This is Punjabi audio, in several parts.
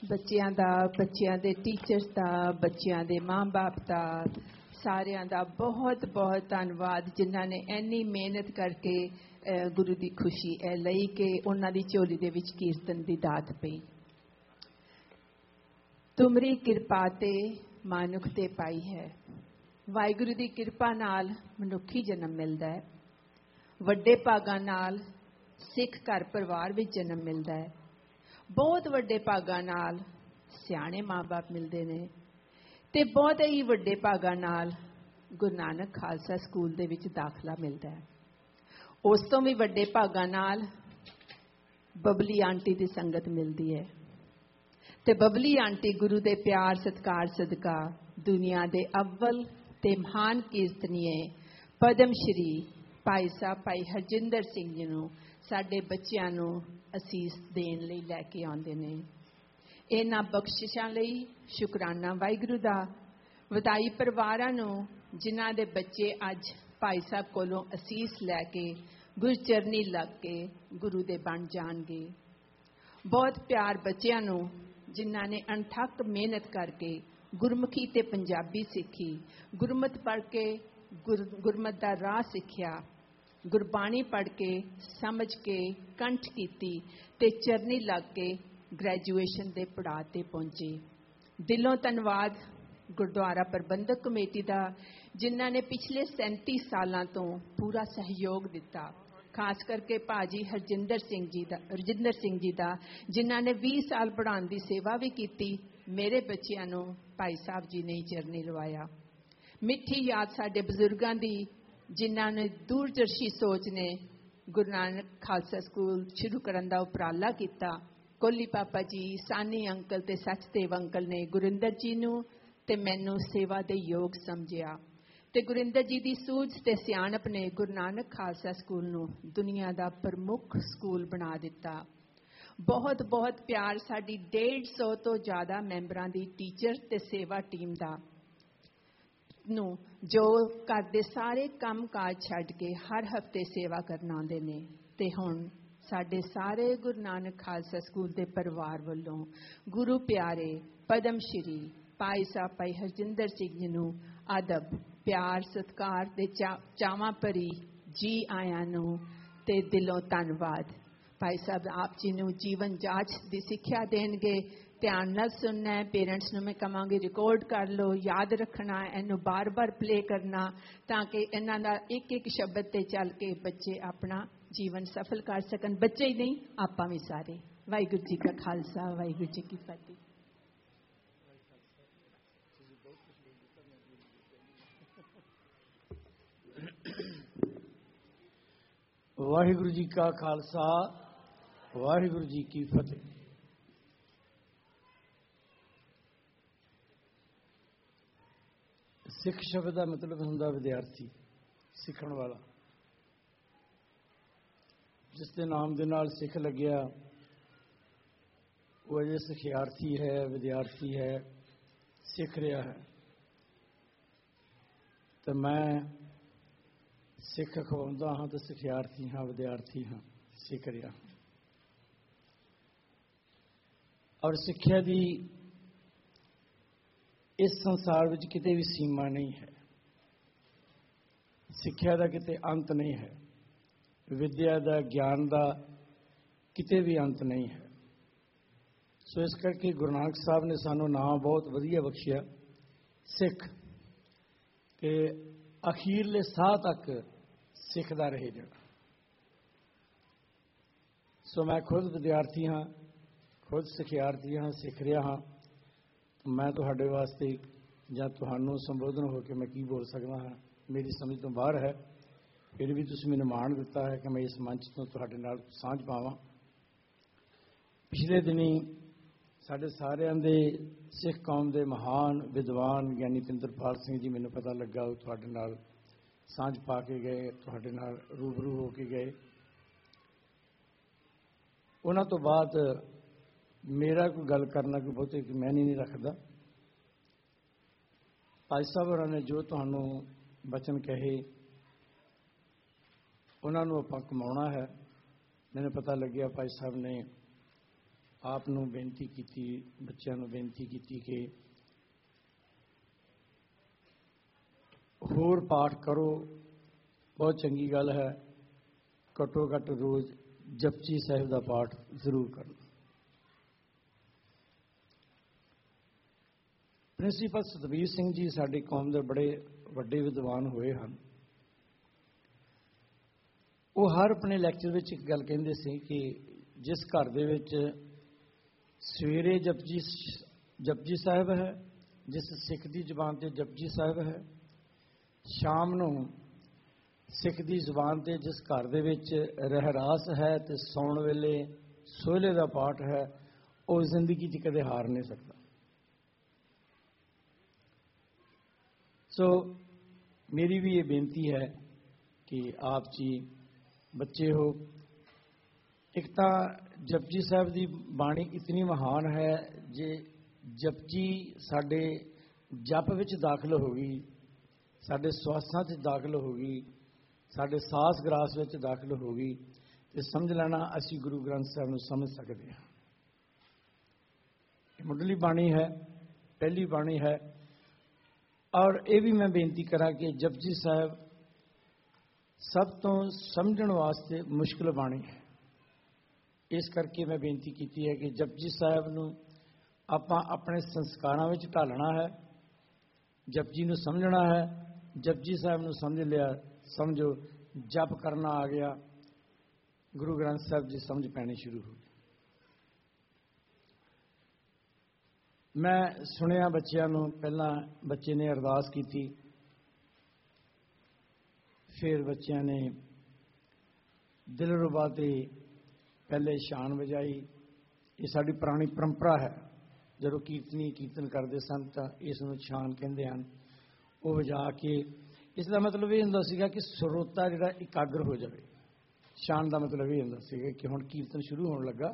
ਬੱਚਿਆਂ ਦਾ, ਬੱਚਿਆਂ ਦੇ ਟੀਚਰਸ ਦਾ, ਬੱਚਿਆਂ ਦੇ ਮਾਂ-ਬਾਪ ਦਾ, ਸਾਰਿਆਂ ਦਾ ਬਹੁਤ ਬਹੁਤ ਧੰਨਵਾਦ ਜਿਨ੍ਹਾਂ ਨੇ ਇੰਨੀ ਮਿਹਨਤ ਕਰਕੇ ਗੁਰੂ ਦੀ ਖੁਸ਼ੀ ਇਹ ਲਈ ਕਿ ਉਹਨਾਂ ਦੀ ਝੋਲੀ ਦੇ ਵਿੱਚ ਕੀਰਤਨ ਦੀ ਦਾਤ ਪਈ। ਤੁਮਰੀ ਕਿਰਪਾ ਤੇ ਮਾਨੁਖ ਤੇ ਪਾਈ ਹੈ। ਵਾਹਿਗੁਰੂ ਦੀ ਕਿਰਪਾ ਨਾਲ ਮਨੁੱਖੀ ਜਨਮ ਮਿਲਦਾ ਹੈ। ਵੱਡੇ ਭਾਗਾਂ ਨਾਲ ਸਿੱਖ ਘਰ ਪਰਿਵਾਰ ਵਿੱਚ ਜਨਮ ਮਿਲਦਾ ਹੈ। ਬਹੁਤ ਵੱਡੇ ਭਾਗਾਂ ਨਾਲ ਸਿਆਣੇ ਮਾਂ-ਬਾਪ ਮਿਲਦੇ ਨੇ ਤੇ ਬਹੁਤ ਹੀ ਵੱਡੇ ਭਾਗਾਂ ਨਾਲ ਗੁਰੂ ਨਾਨਕ ਖਾਲਸਾ ਸਕੂਲ ਦੇ ਵਿੱਚ ਦਾਖਲਾ ਮਿਲਦਾ ਹੈ। ਉਸ ਤੋਂ ਵੀ ਵੱਡੇ ਭਾਗਾਂ ਨਾਲ ਬਬਲੀ ਆਂਟੀ ਦੀ ਸੰਗਤ ਮਿਲਦੀ ਹੈ ਤੇ ਬਬਲੀ ਆਂਟੀ ਗੁਰੂ ਦੇ ਪਿਆਰ ਸਤਿਕਾਰ ਸਦਕਾ ਦੁਨੀਆ ਦੇ ਅਵਲ ਤੇ ਮਹਾਨ ਕੀਰਤਨੀਏ ਪਦਮ ਸ਼੍ਰੀ ਭਾਈ ਸਾਹਿਬ ਭਾਈ ਹਰਜਿੰਦਰ ਸਿੰਘ ਜੀ ਨੂੰ ਸਾਡੇ ਬੱਚਿਆਂ ਨੂੰ ਅਸੀਸ ਦੇਣ ਲਈ ਲੈ ਕੇ ਆਉਂਦੇ ਨੇ। ਇਹਨਾਂ ਬਖਸ਼ਿਸ਼ਾਂ ਲਈ ਸ਼ੁਕਰਾਨਾ ਵਾਹਿਗੁਰੂ ਦਾ। ਵਧਾਈ ਪਰਿਵਾਰਾਂ ਨੂੰ ਜਿਨ੍ਹਾਂ ਦੇ ਬੱਚੇ ਅੱਜ ਭਾਈ ਸਾਹਿਬ ਕੋਲੋਂ ਅਸੀਸ ਲੈ ਕੇ ਗੁਰਚਰਨੀ ਲੱਗ ਕੇ ਗੁਰੂ ਦੇ ਬਣ ਜਾਣਗੇ। ਬਹੁਤ ਪਿਆਰ ਬੱਚਿਆਂ ਨੂੰ ਜਿਨ੍ਹਾਂ ਨੇ ਅਣਥੱਕ ਮਿਹਨਤ ਕਰਕੇ ਗੁਰਮੁਖੀ ਤੇ ਪੰਜਾਬੀ ਸਿੱਖੀ, ਗੁਰਮਤਿ ਪੜ੍ਹ ਕੇ ਗੁਰਮਤਿ ਦਾ ਰਾਹ ਸਿੱਖਿਆ, ਗੁਰਬਾਣੀ ਪੜ੍ਹ ਕੇ ਸਮਝ ਕੇ ਕੰਠ ਕੀਤੀ ਤੇ ਚਰਨੀ ਲੱਗ ਕੇ ਗ੍ਰੈਜੂਏਸ਼ਨ ਦੇ ਪੜਾਅ ਤੇ ਪਹੁੰਚੇ। ਦਿਲੋਂ ਧੰਨਵਾਦ ਗੁਰਦੁਆਰਾ ਪ੍ਰਬੰਧਕ ਕਮੇਟੀ ਦਾ ਜਿਨ੍ਹਾਂ ਨੇ ਪਿਛਲੇ 37 ਸਾਲਾਂ ਤੋਂ ਪੂਰਾ ਸਹਿਯੋਗ ਦਿੱਤਾ। ਖਾਸ ਕਰਕੇ ਭਾਜੀ ਰਜਿੰਦਰ ਸਿੰਘ ਜੀ ਦਾ ਜਿਨ੍ਹਾਂ ਨੇ 20 ਸਾਲ ਪੜ੍ਹਾਉਣ ਦੀ ਸੇਵਾ ਵੀ ਕੀਤੀ। ਮੇਰੇ ਬੱਚਿਆਂ ਨੂੰ ਭਾਈ ਸਾਹਿਬ ਜੀ ਨੇ ਚਰਨੀ ਲਵਾਇਆ। ਮਿੱਠੀ ਯਾਦ ਸਾਡੇ ਬਜ਼ੁਰਗਾਂ ਦੀ ਜਿਨ੍ਹਾਂ ਨੇ ਦੂਰਦਰਸ਼ੀ ਸੋਚ ਨੇ ਗੁਰੂ ਨਾਨਕ ਖਾਲਸਾ ਸਕੂਲ ਸ਼ੁਰੂ ਕਰਨ ਦਾ ਉਪਰਾਲਾ ਕੀਤਾ। ਕੋਲੀ ਪਾਪਾ ਜੀ, ਸਾਨੀ ਅੰਕਲ ਤੇ ਸਚਦੇਵ ਅੰਕਲ ਨੇ ਗੁਰਿੰਦਰ ਜੀ ਨੂੰ ਤੇ ਮੈਨੂੰ ਸੇਵਾ ਦੇ ਯੋਗ ਸਮਝਿਆ ਤੇ ਗੁਰਿੰਦਰ ਜੀ ਦੀ ਸੂਝ ਤੇ ਸਿਆਣਪ ਨੇ ਗੁਰੂ ਨਾਨਕ ਖਾਲਸਾ ਸਕੂਲ ਨੂੰ ਦੁਨੀਆ ਦਾ ਪ੍ਰਮੁੱਖ ਸਕੂਲ ਬਣਾ ਦਿੱਤਾ। ਬਹੁਤ ਬਹੁਤ ਪਿਆਰ ਸਾਡੀ 150 ਤੋਂ ਜ਼ਿਆਦਾ ਮੈਂਬਰਾਂ ਦੀ ਟੀਚਰ ਤੇ ਸੇਵਾ ਟੀਮ ਦਾ ਨੂੰ ਜੋ ਘਰ ਦੇ ਸਾਰੇ ਕੰਮ ਕਾਜ ਛੱਡ ਕੇ ਹਰ ਹਫ਼ਤੇ ਸੇਵਾ ਕਰਨ ਆਉਂਦੇ ਨੇ। ਤੇ ਹੁਣ ਸਾਡੇ ਸਾਰੇ ਗੁਰੂ ਨਾਨਕ ਖਾਲਸਾ ਸਕੂਲ ਦੇ ਪਰਿਵਾਰ ਵੱਲੋਂ ਗੁਰੂ ਪਿਆਰੇ ਪਦਮ ਸ਼੍ਰੀ ਭਾਈ ਸਾਹਿਬ ਭਾਈ ਹਰਜਿੰਦਰ ਸਿੰਘ ਜੀ ਨੂੰ ਅਦਬ, ਪਿਆਰ, ਸਤਿਕਾਰ ਤੇ ਚਾਵਾਂ ਭਰੀ ਜੀ ਆਇਆਂ ਨੂੰ ਤੇ ਦਿਲੋਂ ਧੰਨਵਾਦ। ਭਾਈ ਸਾਹਿਬ ਆਪ ਜੀ ਨੂੰ ਜੀਵਨ ਜਾਂਚ ਦੀ ਸਿੱਖਿਆ ਦੇਣਗੇ। ਧਿਆਨ ਨਾਲ ਸੁਣਨਾ ਹੈ। ਪੇਰੈਂਟਸ ਨੂੰ ਮੈਂ ਕਹਾਂਗੀ ਰਿਕਾਰਡ ਕਰ ਲਓ, ਯਾਦ ਰੱਖਣਾ, ਇਹਨੂੰ ਬਾਰ-ਬਾਰ ਪਲੇ ਕਰਨਾ ਤਾਂ ਕਿ ਇਹਨਾਂ ਦਾ ਇੱਕ ਇੱਕ ਸ਼ਬਦ ਤੇ ਚੱਲ ਕੇ ਬੱਚੇ ਆਪਣਾ ਜੀਵਨ ਸਫਲ ਕਰ ਸਕਣ। ਬੱਚੇ ਹੀ ਨਹੀਂ, ਆਪਾਂ ਵੀ ਸਾਰੇ। ਵਾਹਿਗੁਰੂ ਜੀ ਕਾ ਖਾਲਸਾ, ਵਾਹਿਗੁਰੂ ਜੀ ਕੀ ਫਤਿਹ। ਵਾਹਿਗੁਰੂ ਜੀ ਕਾ ਖਾਲਸਾ, ਵਾਹਿਗੁਰੂ ਜੀ ਕੀ ਫਤਿਹ। ਸਿੱਖ ਸ਼ਬਦ ਦਾ ਮਤਲਬ ਹੁੰਦਾ ਵਿਦਿਆਰਥੀ, ਸਿੱਖਣ ਵਾਲਾ। ਜਿਸ ਦੇ ਨਾਮ ਦੇ ਨਾਲ ਸਿੱਖ ਲੱਗਿਆ ਉਹ ਅਜੇ ਸਿਖਿਆਰਥੀ ਹੈ, ਵਿਦਿਆਰਥੀ ਹੈ, ਸਿੱਖ ਰਿਹਾ ਹੈ। ਤੇ ਮੈਂ ਸਿੱਖ ਅਖਵਾਉਂਦਾ ਹਾਂ ਤੇ ਸਿਖਿਆਰਥੀ ਹਾਂ, ਵਿਦਿਆਰਥੀ ਹਾਂ, ਸਿੱਖ ਰਿਹਾ ਹਾਂ। ਔਰ ਸਿੱਖਿਆ ਦੀ ਇਸ ਸੰਸਾਰ ਵਿੱਚ ਕਿਤੇ ਵੀ ਸੀਮਾ ਨਹੀਂ ਹੈ। ਸਿੱਖਿਆ ਦਾ ਕਿਤੇ ਅੰਤ ਨਹੀਂ ਹੈ। ਵਿਦਿਆ ਦਾ, ਗਿਆਨ ਦਾ ਕਿਤੇ ਵੀ ਅੰਤ ਨਹੀਂ ਹੈ। ਸੋ ਇਸ ਕਰਕੇ ਗੁਰੂ ਨਾਨਕ ਸਾਹਿਬ ਨੇ ਸਾਨੂੰ ਨਾਮ ਬਹੁਤ ਵਧੀਆ ਬਖਸ਼ਿਆ, ਸਿੱਖ, ਕਿ ਅਖੀਰਲੇ ਸਾਹ ਤੱਕ ਸਿੱਖਦਾ ਰਹੇ ਜਾਣਾ। ਸੋ ਮੈਂ ਖੁਦ ਵਿਦਿਆਰਥੀ ਹਾਂ, ਖੁਦ ਸਿਖਿਆਰਥੀ ਹਾਂ, ਸਿੱਖ ਰਿਹਾ ਹਾਂ। ਮੈਂ ਤੁਹਾਡੇ ਵਾਸਤੇ ਜਾਂ ਤੁਹਾਨੂੰ ਸੰਬੋਧਨ ਹੋ ਕੇ ਮੈਂ ਕੀ ਬੋਲ ਸਕਦਾ ਹਾਂ, ਮੇਰੀ ਸਮਝ ਤੋਂ ਬਾਹਰ ਹੈ। ਫਿਰ ਵੀ ਤੁਸੀਂ ਮੈਨੂੰ ਮਾਣ ਦਿੱਤਾ ਹੈ ਕਿ ਮੈਂ ਇਸ ਮੰਚ ਤੋਂ ਤੁਹਾਡੇ ਨਾਲ ਸਾਂਝ ਪਾਵਾਂ। ਪਿਛਲੇ ਦਿਨੀ ਸਾਡੇ ਸਾਰਿਆਂ ਦੇ ਸਿੱਖ ਕੌਮ ਦੇ ਮਹਾਨ ਵਿਦਵਾਨ ਗਿਆਨੀ ਪਿੰਦਰਪਾਲ ਸਿੰਘ ਜੀ, ਮੈਨੂੰ ਪਤਾ ਲੱਗਾ, ਉਹ ਤੁਹਾਡੇ ਨਾਲ ਸਾਂਝ ਪਾ ਕੇ ਗਏ, ਤੁਹਾਡੇ ਨਾਲ ਰੂਬਰੂ ਹੋ ਕੇ ਗਏ। ਉਹਨਾਂ ਤੋਂ ਬਾਅਦ ਮੇਰਾ ਕੋਈ ਗੱਲ ਕਰਨਾ ਕੋਈ ਬਹੁਤੇ ਮਾਇਨੇ ਨਹੀਂ ਰੱਖਦਾ। ਭਾਈ ਸਾਹਿਬ ਹੋਰਾਂ ਨੇ ਜੋ ਤੁਹਾਨੂੰ ਬਚਨ ਕਹੇ ਉਹਨਾਂ ਨੂੰ ਆਪਾਂ ਕਮਾਉਣਾ ਹੈ। ਮੈਨੂੰ ਪਤਾ ਲੱਗਿਆ ਭਾਈ ਸਾਹਿਬ ਨੇ ਆਪ ਨੂੰ ਬੇਨਤੀ ਕੀਤੀ, ਬੱਚਿਆਂ ਨੂੰ ਬੇਨਤੀ ਕੀਤੀ ਕਿ ਹੋਰ ਪਾਠ ਕਰੋ, ਬਹੁਤ ਚੰਗੀ ਗੱਲ ਹੈ। ਘੱਟੋ ਘੱਟ ਰੋਜ਼ ਜਪਜੀ ਸਾਹਿਬ ਦਾ ਪਾਠ ਜ਼ਰੂਰ ਕਰਨਾ। ਪ੍ਰਿੰਸੀਪਲ ਸਤਬੀਰ ਸਿੰਘ ਜੀ ਸਾਡੀ ਕੌਮ ਦੇ ਬੜੇ ਵੱਡੇ ਵਿਦਵਾਨ ਹੋਏ ਹਨ। ਉਹ ਹਰ ਆਪਣੇ ਲੈਕਚਰ ਵਿੱਚ ਇੱਕ ਗੱਲ ਕਹਿੰਦੇ ਸੀ ਕਿ ਜਿਸ ਘਰ ਦੇ ਵਿੱਚ ਸਵੇਰੇ ਜਪਜੀ ਸਾਹਿਬ ਹੈ, ਜਿਸ ਸਿੱਖ ਦੀ ਜ਼ੁਬਾਨ ਤੇ ਜਪਜੀ ਸਾਹਿਬ ਹੈ, ਸ਼ਾਮ ਨੂੰ ਸਿੱਖ ਦੀ ਜ਼ੁਬਾਨ ਤੇ ਜਿਸ ਘਰ ਦੇ ਵਿੱਚ ਰਹਿਰਾਸ ਹੈ ਤੇ ਸੌਣ ਵੇਲੇ ਸੋਹਲੇ ਦਾ ਪਾਠ ਹੈ, ਉਹ ਜ਼ਿੰਦਗੀ 'ਚ ਕਦੇ ਹਾਰ ਨਹੀਂ ਸਕਦਾ। ਸੋ ਮੇਰੀ ਵੀ ਇਹ ਬੇਨਤੀ ਹੈ ਕਿ ਆਪ ਜੀ ਬੱਚੇ ਹੋ, ਇੱਕ ਤਾਂ ਜਪਜੀ ਸਾਹਿਬ ਦੀ ਬਾਣੀ ਇਤਨੀ ਮਹਾਨ ਹੈ, ਜੇ ਜਪਜੀ ਸਾਡੇ ਜਪ ਵਿੱਚ ਦਾਖਲ ਹੋ ਗਈ, ਸਾਡੇ ਸਵਾਸਾਂ 'ਚ ਦਾਖਲ ਹੋ ਗਈ, ਸਾਡੇ ਸਾਸ ਗਰਾਸ ਵਿੱਚ ਦਾਖਲ ਹੋ ਗਈ, ਤੇ ਸਮਝ ਲੈਣਾ ਅਸੀਂ ਗੁਰੂ ਗ੍ਰੰਥ ਸਾਹਿਬ ਨੂੰ ਸਮਝ ਸਕਦੇ ਹਾਂ। ਇਹ ਮੁੱਢਲੀ ਬਾਣੀ ਹੈ, ਪਹਿਲੀ ਬਾਣੀ ਹੈ। ਔਰ ਇਹ ਵੀ ਮੈਂ ਬੇਨਤੀ ਕਰਾਂ ਕਿ ਜਪਜੀ ਸਾਹਿਬ ਸਭ ਤੋਂ ਸਮਝਣ ਵਾਸਤੇ ਮੁਸ਼ਕਿਲ ਬਾਣੀ ਹੈ। ਇਸ ਕਰਕੇ ਮੈਂ ਬੇਨਤੀ ਕੀਤੀ ਹੈ ਕਿ ਜਪਜੀ ਸਾਹਿਬ ਨੂੰ ਆਪਾਂ ਆਪਣੇ ਸੰਸਕਾਰਾਂ ਵਿੱਚ ਢਾਲਣਾ ਹੈ, ਜਪਜੀ ਨੂੰ ਸਮਝਣਾ ਹੈ। ਜਪਜੀ ਸਾਹਿਬ ਨੂੰ ਸਮਝ ਲਿਆ, ਸਮਝੋ ਜਪ ਕਰਨਾ ਆ ਗਿਆ, ਗੁਰੂ ਗ੍ਰੰਥ ਸਾਹਿਬ ਦੀ ਸਮਝ ਪੈਣੀ ਸ਼ੁਰੂ ਹੋ ਗਈ। ਮੈਂ ਸੁਣਿਆ ਬੱਚਿਆਂ ਨੂੰ, ਪਹਿਲਾਂ ਬੱਚੇ ਨੇ ਅਰਦਾਸ ਕੀਤੀ, ਫਿਰ ਬੱਚਿਆਂ ਨੇ ਦਿਲਰਬਾ ਤੇ ਪਹਿਲੇ ਸ਼ਾਨ ਵਜਾਈ। ਇਹ ਸਾਡੀ ਪੁਰਾਣੀ ਪਰੰਪਰਾ ਹੈ। ਜਦੋਂ ਕੀਰਤਨ ਕਰਦੇ ਸਨ ਤਾਂ ਇਸ ਨੂੰ ਸ਼ਾਨ ਕਹਿੰਦੇ ਹਨ। ਉਹ ਵਜਾ ਕੇ, ਇਸ ਦਾ ਮਤਲਬ ਇਹ ਹੁੰਦਾ ਸੀਗਾ ਕਿ ਸਰੋਤਾ ਜਿਹੜਾ ਇਕਾਗਰ ਹੋ ਜਾਵੇ। ਸ਼ਾਨ ਦਾ ਮਤਲਬ ਇਹ ਹੁੰਦਾ ਸੀਗਾ ਕਿ ਹੁਣ ਕੀਰਤਨ ਸ਼ੁਰੂ ਹੋਣ ਲੱਗਾ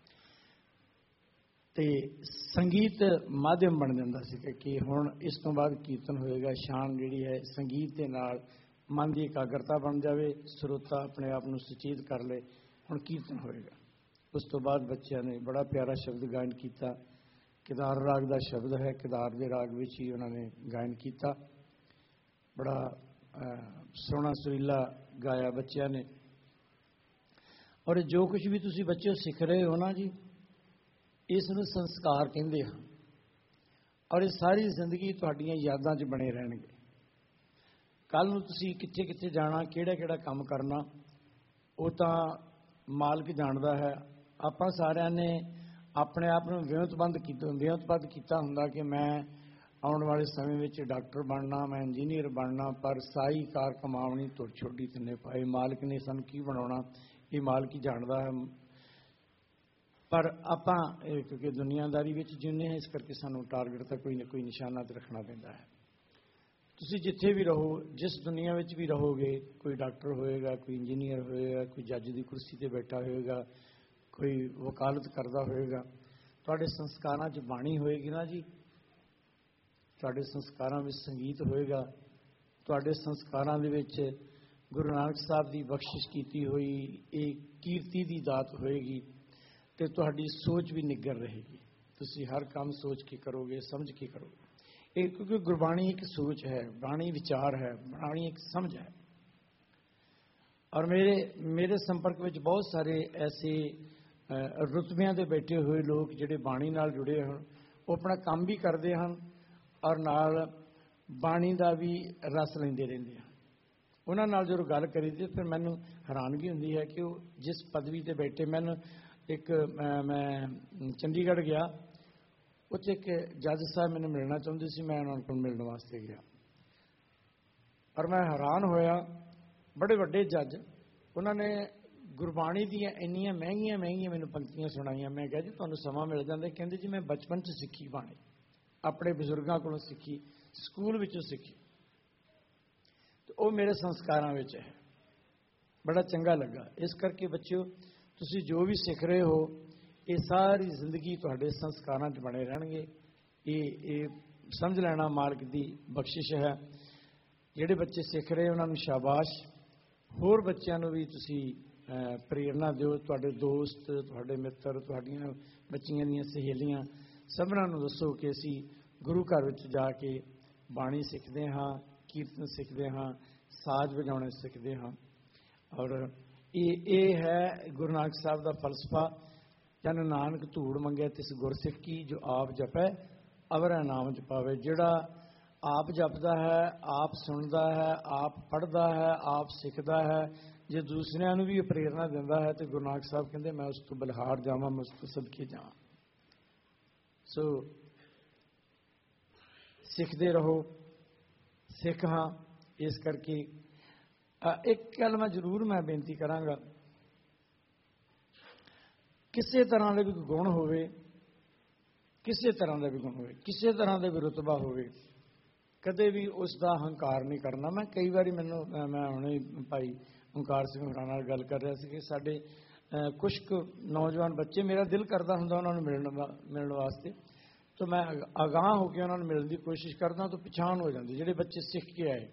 ਤੇ ਸੰਗੀਤ ਮਾਧਿਅਮ ਬਣ ਜਾਂਦਾ ਸੀਗਾ ਕਿ ਹੁਣ ਇਸ ਤੋਂ ਬਾਅਦ ਕੀਰਤਨ ਹੋਏਗਾ। ਸ਼ਾਨ ਜਿਹੜੀ ਹੈ ਸੰਗੀਤ ਦੇ ਨਾਲ ਮਨ ਦੀ ਇਕਾਗਰਤਾ ਬਣ ਜਾਵੇ, ਸਰੋਤਾ ਆਪਣੇ ਆਪ ਨੂੰ ਸੁਚੇਤ ਕਰ ਲਏ, ਹੁਣ ਕੀਰਤਨ ਹੋਏਗਾ। ਉਸ ਤੋਂ ਬਾਅਦ ਬੱਚਿਆਂ ਨੇ ਬੜਾ ਪਿਆਰਾ ਸ਼ਬਦ ਗਾਇਨ ਕੀਤਾ। ਕਿਦਾਰ ਰਾਗ ਦਾ ਸ਼ਬਦ ਹੈ, ਕਿਦਾਰ ਦੇ ਰਾਗ ਵਿੱਚ ਹੀ ਉਹਨਾਂ ਨੇ ਗਾਇਨ ਕੀਤਾ। ਬੜਾ ਸੋਹਣਾ ਸੁਰੀਲਾ ਗਾਇਆ ਬੱਚਿਆਂ ਨੇ। ਔਰ ਜੋ ਕੁਝ ਵੀ ਤੁਸੀਂ ਬੱਚਿਓ ਸਿੱਖ ਰਹੇ ਹੋ ਨਾ ਜੀ, ਇਸ ਨੂੰ ਸੰਸਕਾਰ ਕਹਿੰਦੇ ਹਨ। ਔਰ ਇਹ ਸਾਰੀ ਜ਼ਿੰਦਗੀ ਤੁਹਾਡੀਆਂ ਯਾਦਾਂ 'ਚ ਬਣੇ ਰਹਿਣਗੇ। ਕੱਲ੍ਹ ਨੂੰ ਤੁਸੀਂ ਕਿੱਥੇ ਕਿੱਥੇ ਜਾਣਾ, ਕਿਹੜਾ ਕਿਹੜਾ ਕੰਮ ਕਰਨਾ, ਉਹ ਤਾਂ ਮਾਲਕ ਜਾਣਦਾ ਹੈ। ਆਪਾਂ ਸਾਰਿਆਂ ਨੇ ਆਪਣੇ ਆਪ ਨੂੰ ਵਿਉਂਤਬੱਧ ਕੀਤਾ ਹੁੰਦਾ ਕਿ ਮੈਂ ਆਉਣ ਵਾਲੇ ਸਮੇਂ ਵਿੱਚ ਡਾਕਟਰ ਬਣਨਾ, ਮੈਂ ਇੰਜੀਨੀਅਰ ਬਣਨਾ, ਪਰ ਸਾਈ ਕਾਰ ਕਮਾਉਣੀ ਤੁਰ ਛੋਡੀ ਤਿੰਨੇ ਪਾਏ। ਮਾਲਕ ਨੇ ਸਾਨੂੰ ਕੀ ਬਣਾਉਣਾ ਇਹ ਮਾਲਕ ਹੀ ਜਾਣਦਾ ਹੈ। ਪਰ ਆਪਾਂ ਕਿਉਂਕਿ ਦੁਨੀਆਦਾਰੀ ਵਿੱਚ ਜਿਉਂਦੇ ਹਾਂ, ਇਸ ਕਰਕੇ ਸਾਨੂੰ ਟਾਰਗੇਟ ਤਾਂ ਕੋਈ ਨਾ ਕੋਈ ਨਿਸ਼ਾਨਾ ਤੇ ਰੱਖਣਾ ਪੈਂਦਾ ਹੈ। ਤੁਸੀਂ ਜਿੱਥੇ ਵੀ ਰਹੋ, ਜਿਸ ਦੁਨੀਆ ਵਿੱਚ ਵੀ ਰਹੋਗੇ, ਕੋਈ ਡਾਕਟਰ ਹੋਏਗਾ, ਕੋਈ ਇੰਜੀਨੀਅਰ ਹੋਏਗਾ, ਕੋਈ ਜੱਜ ਦੀ ਕੁਰਸੀ ਤੇ ਬੈਠਾ ਹੋਏਗਾ, ਕੋਈ ਵਕਾਲਤ ਕਰਦਾ ਹੋਏਗਾ। ਤੁਹਾਡੇ ਸੰਸਕਾਰਾਂ 'ਚ ਬਾਣੀ ਹੋਏਗੀ ਨਾ ਜੀ, ਤੁਹਾਡੇ ਸੰਸਕਾਰਾਂ ਵਿੱਚ ਸੰਗੀਤ ਹੋਏਗਾ, ਤੁਹਾਡੇ ਸੰਸਕਾਰਾਂ ਦੇ ਵਿੱਚ ਗੁਰੂ ਨਾਨਕ ਸਾਹਿਬ ਦੀ ਬਖਸ਼ਿਸ਼ ਕੀਤੀ ਹੋਈ ਇਹ ਕੀਰਤੀ ਦੀ ਦਾਤ ਹੋਏਗੀ, ਤੇ ਤੁਹਾਡੀ ਸੋਚ ਵੀ ਨਿੱਘਰ ਰਹੇਗੀ। ਤੁਸੀਂ ਹਰ ਕੰਮ ਸੋਚ ਕੇ ਕਰੋਗੇ, ਸਮਝ ਕੇ ਕਰੋਗੇ। ਇਹ ਕਿਉਂਕਿ ਗੁਰਬਾਣੀ ਇੱਕ ਸੋਚ ਹੈ, ਬਾਣੀ ਵਿਚਾਰ ਹੈ, ਬਾਣੀ ਇੱਕ ਸਮਝ ਹੈ। ਔਰ ਮੇਰੇ ਸੰਪਰਕ ਵਿੱਚ ਬਹੁਤ ਸਾਰੇ ਐਸੇ ਰੁਤਬਿਆਂ ਤੇ ਬੈਠੇ ਹੋਏ ਲੋਕ ਜਿਹੜੇ ਬਾਣੀ ਨਾਲ ਜੁੜੇ ਹਨ। ਉਹ ਆਪਣਾ ਕੰਮ ਵੀ ਕਰਦੇ ਹਨ ਔਰ ਨਾਲ ਬਾਣੀ ਦਾ ਵੀ ਰਸ ਲੈਂਦੇ ਰਹਿੰਦੇ ਹਨ। ਉਹਨਾਂ ਨਾਲ ਜਦੋਂ ਗੱਲ ਕਰੀਦੀ ਫਿਰ ਮੈਨੂੰ ਹੈਰਾਨਗੀ ਹੁੰਦੀ ਹੈ ਕਿ ਉਹ ਜਿਸ ਪਦਵੀ ਤੇ ਬੈਠੇ, ਮੈਂ ਚੰਡੀਗੜ੍ਹ ਗਿਆ, ਉੱਥੇ ਇੱਕ ਜੱਜ ਸਾਹਿਬ ਮੈਨੂੰ ਮਿਲਣਾ ਚਾਹੁੰਦੇ ਸੀ। ਮੈਂ ਉਹਨਾਂ ਕੋਲ ਮਿਲਣ ਵਾਸਤੇ ਗਿਆ ਔਰ ਮੈਂ ਹੈਰਾਨ ਹੋਇਆ। ਬੜੇ ਵੱਡੇ ਜੱਜ, ਉਹਨਾਂ ਨੇ ਗੁਰਬਾਣੀ ਦੀਆਂ ਇੰਨੀਆਂ ਮਹਿੰਗੀਆਂ ਮੈਨੂੰ ਪੰਕਤੀਆਂ ਸੁਣਾਈਆਂ। ਮੈਂ ਕਿਹਾ ਜੀ ਤੁਹਾਨੂੰ ਸਮਾਂ ਮਿਲ ਜਾਂਦਾ? ਕਹਿੰਦੇ ਜੀ ਮੈਂ ਬਚਪਨ 'ਚ ਸਿੱਖੀ ਬਾਣੀ, ਆਪਣੇ ਬਜ਼ੁਰਗਾਂ ਕੋਲੋਂ ਸਿੱਖੀ, ਸਕੂਲ ਵਿੱਚੋਂ ਸਿੱਖੀ, ਤੇ ਉਹ ਮੇਰੇ ਸੰਸਕਾਰਾਂ ਵਿੱਚ ਹੈ। ਬੜਾ ਚੰਗਾ ਲੱਗਾ। ਇਸ ਕਰਕੇ ਬੱਚਿਓ, ਤੁਸੀਂ ਜੋ ਵੀ ਸਿੱਖ ਰਹੇ ਹੋ, ਇਹ ਸਾਰੀ ਜ਼ਿੰਦਗੀ ਤੁਹਾਡੇ ਸੰਸਕਾਰਾਂ 'ਚ ਬਣੇ ਰਹਿਣਗੇ। ਇਹ ਸਮਝ ਲੈਣਾ ਮਾਲਕ ਦੀ ਬਖਸ਼ਿਸ਼ ਹੈ। ਜਿਹੜੇ ਬੱਚੇ ਸਿੱਖ ਰਹੇ ਉਹਨਾਂ ਨੂੰ ਸ਼ਾਬਾਸ਼। ਹੋਰ ਬੱਚਿਆਂ ਨੂੰ ਵੀ ਤੁਸੀਂ ਪ੍ਰੇਰਨਾ ਦਿਓ। ਤੁਹਾਡੇ ਦੋਸਤ, ਤੁਹਾਡੇ ਮਿੱਤਰ, ਤੁਹਾਡੀਆਂ ਬੱਚੀਆਂ ਦੀਆਂ ਸਹੇਲੀਆਂ, ਸਭਨਾਂ ਨੂੰ ਦੱਸੋ ਕਿ ਅਸੀਂ ਗੁਰੂ ਘਰ ਵਿੱਚ ਜਾ ਕੇ ਬਾਣੀ ਸਿੱਖਦੇ ਹਾਂ, ਕੀਰਤਨ ਸਿੱਖਦੇ ਹਾਂ, ਸਾਜ਼ ਵਜਾਉਣੇ ਸਿੱਖਦੇ ਹਾਂ। ਔਰ ਇਹ ਹੈ ਗੁਰੂ ਨਾਨਕ ਸਾਹਿਬ ਦਾ ਫਲਸਫਾ। ਜਨ ਨਾਨਕ ਧੂੜ ਮੰਗੇ ਤਿਸ ਗੁਰਸਿੱਖ ਕੀ, ਜੋ ਆਪ ਜਪੈ ਅਵਰੈ ਨਾਮ ਜਪਾਵੇ। ਜਿਹੜਾ ਆਪ ਜਪਦਾ ਹੈ, ਆਪ ਸੁਣਦਾ ਹੈ, ਆਪ ਪੜ੍ਹਦਾ ਹੈ, ਆਪ ਸਿੱਖਦਾ ਹੈ, ਜੇ ਦੂਸਰਿਆਂ ਨੂੰ ਵੀ ਪ੍ਰੇਰਨਾ ਦਿੰਦਾ ਹੈ, ਤੇ ਗੁਰੂ ਨਾਨਕ ਸਾਹਿਬ ਕਹਿੰਦੇ ਮੈਂ ਉਸ ਤੋਂ ਬਲਿਹਾਰ ਜਾਵਾਂ, ਮੈਂ ਉਸ ਤੋਂ ਸਦਕੇ ਜਾਵਾਂ। ਸੋ ਸਿੱਖਦੇ ਰਹੋ, ਸਿੱਖ ਹਾਂ। ਇਸ ਕਰਕੇ ਇੱਕ ਗੱਲ ਮੈਂ ਜ਼ਰੂਰ ਬੇਨਤੀ ਕਰਾਂਗਾ, ਕਿਸੇ ਤਰ੍ਹਾਂ ਦਾ ਵੀ ਗੁਣ ਹੋਵੇ, ਕਿਸੇ ਤਰ੍ਹਾਂ ਦਾ ਵੀ ਗੁਣ ਹੋਵੇ, ਕਿਸੇ ਤਰ੍ਹਾਂ ਦਾ ਵੀ ਰੁਤਬਾ ਹੋਵੇ, ਕਦੇ ਵੀ ਉਸ ਦਾ ਹੰਕਾਰ ਨਹੀਂ ਕਰਨਾ। ਮੈਂ ਕਈ ਵਾਰੀ ਮੈਂ ਹੁਣੇ ਭਾਈ ਓਂਕਾਰ ਸਿੰਘ ਹੋਰਾਂ ਨਾਲ ਗੱਲ ਕਰ ਰਿਹਾ ਸੀ ਕਿ ਸਾਡੇ ਕੁਛ ਕੁ ਨੌਜਵਾਨ ਬੱਚੇ, ਮੇਰਾ ਦਿਲ ਕਰਦਾ ਹੁੰਦਾ ਉਹਨਾਂ ਨੂੰ ਮਿਲਣ ਵਾਸਤੇ, ਤਾਂ ਮੈਂ ਅਗਾਂਹ ਹੋ ਕੇ ਉਹਨਾਂ ਨੂੰ ਮਿਲਣ ਦੀ ਕੋਸ਼ਿਸ਼ ਕਰਦਾ, ਤਾਂ ਪਛਾਣ ਹੋ ਜਾਂਦੀ। ਜਿਹੜੇ ਬੱਚੇ ਸਿੱਖ ਕੇ ਆਏ,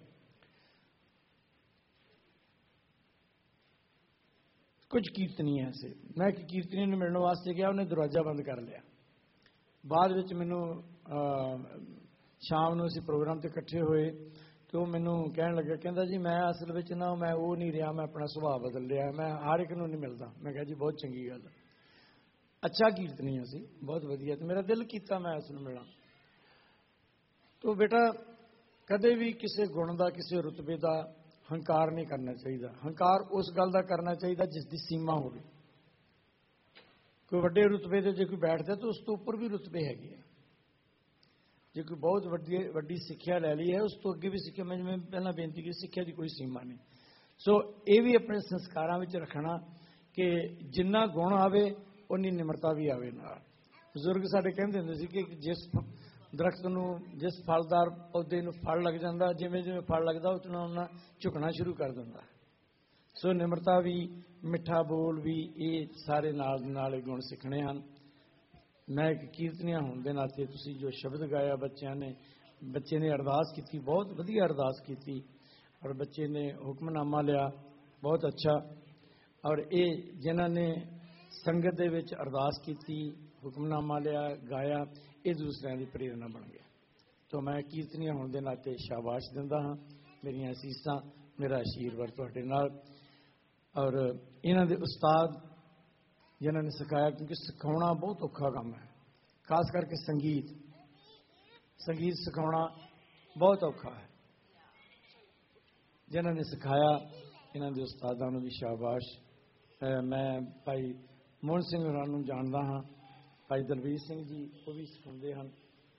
ਕੁਝ ਕੀਰਤਨੀ ਐਸੇ, ਮੈਂ ਇੱਕ ਕੀਰਤਨੀ ਨੂੰ ਮਿਲਣ ਵਾਸਤੇ ਗਿਆ, ਉਹਨੇ ਦਰਵਾਜ਼ਾ ਬੰਦ ਕਰ ਲਿਆ। ਬਾਅਦ ਵਿੱਚ ਮੈਨੂੰ ਸ਼ਾਮ ਨੂੰ ਅਸੀਂ ਪ੍ਰੋਗਰਾਮ 'ਤੇ ਇਕੱਠੇ ਹੋਏ, ਤੇ ਉਹ ਮੈਨੂੰ ਕਹਿਣ ਲੱਗਾ, ਕਹਿੰਦਾ ਜੀ ਮੈਂ ਅਸਲ ਵਿੱਚ ਨਾ ਮੈਂ ਉਹ ਨਹੀਂ ਰਿਹਾ, ਮੈਂ ਆਪਣਾ ਸੁਭਾਅ ਬਦਲ ਲਿਆ, ਮੈਂ ਹਰ ਇੱਕ ਨੂੰ ਨਹੀਂ ਮਿਲਦਾ। ਮੈਂ ਕਿਹਾ ਜੀ ਬਹੁਤ ਚੰਗੀ ਗੱਲ, ਅੱਛਾ ਕੀਰਤਨੀ ਅਸੀਂ, ਬਹੁਤ ਵਧੀਆ। ਤੇ ਮੇਰਾ ਦਿਲ ਕੀਤਾ ਮੈਂ ਉਸ ਨੂੰ ਮਿਲਾਂ। ਤੋ ਬੇਟਾ ਕਦੇ ਵੀ ਕਿਸੇ ਗੁਣ ਦਾ, ਕਿਸੇ ਰੁਤਬੇ ਦਾ ਹੰਕਾਰ ਨਹੀਂ ਕਰਨਾ ਚਾਹੀਦਾ। ਹੰਕਾਰ ਉਸ ਗੱਲ ਦਾ ਕਰਨਾ ਚਾਹੀਦਾ ਜਿਸ ਦੀ ਸੀਮਾ ਹੋਵੇ। ਕੋਈ ਵੱਡੇ ਰੁਤਬੇ ਤੇ ਜੇ ਕੋਈ ਬੈਠਦਾ ਤਾਂ ਉਸ ਤੋਂ ਉੱਪਰ ਵੀ ਰੁਤਬੇ ਹੈਗੇ ਆ। ਜੇ ਕੋਈ ਬਹੁਤ ਵੱਡੀ ਸਿੱਖਿਆ ਲੈ ਲਈ ਹੈ, ਉਸ ਤੋਂ ਅੱਗੇ ਵੀ ਸਿੱਖਿਆ, ਮੈਂ ਜਿਵੇਂ ਪਹਿਲਾਂ ਬੇਨਤੀ ਕੀਤੀ, ਸਿੱਖਿਆ ਦੀ ਕੋਈ ਸੀਮਾ ਨਹੀਂ। ਸੋ ਇਹ ਵੀ ਆਪਣੇ ਸੰਸਕਾਰਾਂ ਵਿੱਚ ਰੱਖਣਾ ਕਿ ਜਿੰਨਾ ਗੁਣ ਆਵੇ ਉਨੀ ਨਿਮਰਤਾ ਵੀ ਆਵੇ ਨਾਲ। ਬਜ਼ੁਰਗ ਸਾਡੇ ਕਹਿੰਦੇ ਹੁੰਦੇ ਸੀ ਕਿ ਜਿਸ ਦਰਖਤ ਨੂੰ, ਜਿਸ ਫਲਦਾਰ ਪੌਦੇ ਨੂੰ ਫਲ ਲੱਗ ਜਾਂਦਾ, ਜਿਵੇਂ ਜਿਵੇਂ ਫਲ ਲੱਗਦਾ ਉਸ ਨਾਲ ਉਹਨਾਂ ਝੁਕਣਾ ਸ਼ੁਰੂ ਕਰ ਦਿੰਦਾ। ਸੋ ਨਿਮਰਤਾ ਵੀ, ਮਿੱਠਾ ਬੋਲ ਵੀ, ਇਹ ਸਾਰੇ ਨਾਲ ਦੇ ਨਾਲ ਇਹ ਗੁਣ ਸਿੱਖਣੇ ਹਨ। ਮੈਂ ਇੱਕ ਕੀਰਤਨੀਆ ਹੋਣ ਦੇ ਨਾਤੇ, ਤੁਸੀਂ ਜੋ ਸ਼ਬਦ ਗਾਇਆ ਬੱਚਿਆਂ ਨੇ, ਬੱਚੇ ਨੇ ਅਰਦਾਸ ਕੀਤੀ, ਬਹੁਤ ਵਧੀਆ ਅਰਦਾਸ ਕੀਤੀ, ਔਰ ਬੱਚੇ ਨੇ ਹੁਕਮਨਾਮਾ ਲਿਆ, ਬਹੁਤ ਅੱਛਾ। ਔਰ ਇਹ ਜਿਨ੍ਹਾਂ ਨੇ ਸੰਗਤ ਦੇ ਵਿੱਚ ਅਰਦਾਸ ਕੀਤੀ, ਹੁਕਮਨਾਮਾ ਲਿਆ, ਗਾਇਆ, ਇਹ ਦੂਸਰਿਆਂ ਦੀ ਪ੍ਰੇਰਨਾ ਬਣ ਗਿਆ। ਤਾਂ ਮੈਂ ਕੀਰਤਨੀਆ ਹੋਣ ਦੇ ਨਾਤੇ ਸ਼ਾਬਾਸ਼ ਦਿੰਦਾ ਹਾਂ। ਮੇਰੀਆਂ ਅਸੀਸਾਂ, ਮੇਰਾ ਆਸ਼ੀਰਵਾਦ ਤੁਹਾਡੇ ਨਾਲ। ਔਰ ਇਹਨਾਂ ਦੇ ਉਸਤਾਦ ਜਿਨ੍ਹਾਂ ਨੇ ਸਿਖਾਇਆ, ਕਿਉਂਕਿ ਸਿਖਾਉਣਾ ਬਹੁਤ ਔਖਾ ਕੰਮ ਹੈ, ਖਾਸ ਕਰਕੇ ਸੰਗੀਤ ਸਿਖਾਉਣਾ ਬਹੁਤ ਔਖਾ ਹੈ। ਜਿਨ੍ਹਾਂ ਨੇ ਸਿਖਾਇਆ, ਇਹਨਾਂ ਦੇ ਉਸਤਾਦਾਂ ਨੂੰ ਵੀ ਸ਼ਾਬਾਸ਼। ਮੈਂ ਭਾਈ ਮੋਹਨ ਸਿੰਘ ਹੋਰਾਂ ਨੂੰ ਜਾਣਦਾ ਹਾਂ, ਭਾਈ ਦਲਵੀਰ ਸਿੰਘ ਜੀ ਉਹ ਵੀ ਸਿਖਾਉਂਦੇ ਹਨ,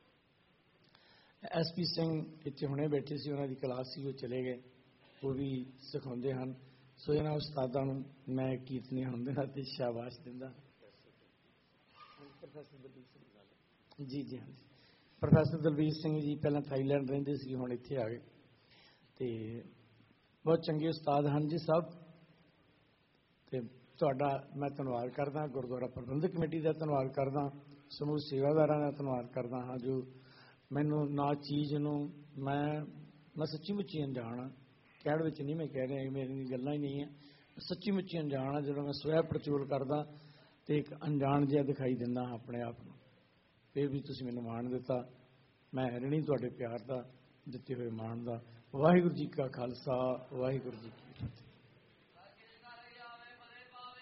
SP ਸਿੰਘ ਇੱਥੇ ਹੁਣੇ ਬੈਠੇ ਸੀ, ਉਹਨਾਂ ਦੀ ਕਲਾਸ ਸੀ, ਉਹ ਚਲੇ ਗਏ, ਉਹ ਵੀ ਸਿਖਾਉਂਦੇ ਹਨ। ਸੋ ਇਹਨਾਂ ਉਸਤਾਦਾਂ ਨੂੰ ਮੈਂ ਕੀਰਤਨੀ ਹੋਣ ਦੇ ਨਾਤੇ ਸ਼ਾਬਾਸ਼ ਦਿੰਦਾ। ਜੀ ਜੀ ਹਾਂਜੀ, ਪ੍ਰੋਫੈਸਰ ਦਲਵੀਰ ਸਿੰਘ ਜੀ ਪਹਿਲਾਂ ਥਾਈਲੈਂਡ ਰਹਿੰਦੇ ਸੀ, ਹੁਣ ਇੱਥੇ ਆ ਗਏ, ਤੇ ਬਹੁਤ ਚੰਗੇ ਉਸਤਾਦ ਹਨ ਜੀ ਸਭ। ਤੇ ਤੁਹਾਡਾ ਮੈਂ ਧੰਨਵਾਦ ਕਰਦਾ, ਗੁਰਦੁਆਰਾ ਪ੍ਰਬੰਧਕ ਕਮੇਟੀ ਦਾ ਧੰਨਵਾਦ ਕਰਦਾ, ਸਮੂਹ ਸੇਵਾਦਾਰਾਂ ਦਾ ਧੰਨਵਾਦ ਕਰਦਾ ਹਾਂ, ਜੋ ਮੈਨੂੰ ਨਾ ਚੀਜ਼ ਨੂੰ ਮੈਂ ਸੱਚੀ ਮੁੱਚੀ ਅਣਜਾਣ ਹਾਂ, ਕਹਿਣ ਵਿੱਚ ਨਹੀਂ ਮੈਂ ਕਹਿ ਰਿਹਾ, ਮੇਰੀਆਂ ਗੱਲਾਂ ਹੀ ਨਹੀਂ ਹੈ, ਸੱਚੀ ਮੁੱਚੀ ਅਣਜਾਣ ਹਾਂ। ਜਦੋਂ ਮੈਂ ਸਵੈ ਪ੍ਰਚੋਲ ਕਰਦਾ ਤੇ ਇੱਕ ਅਣਜਾਣ ਜਿਹਾ ਦਿਖਾਈ ਦਿੰਦਾ ਹਾਂ ਆਪਣੇ ਆਪ ਨੂੰ। ਫਿਰ ਵੀ ਤੁਸੀਂ ਮੈਨੂੰ ਮਾਣ ਦਿੱਤਾ, ਮੈਂ ਰਿਣੀ ਤੁਹਾਡੇ ਪਿਆਰ ਦਾ, ਦਿੱਤੇ ਹੋਏ ਮਾਣ ਦਾ। ਵਾਹਿਗੁਰੂ ਜੀ ਕਾ ਖਾਲਸਾ, ਵਾਹਿਗੁਰੂ ਜੀ ਕੀ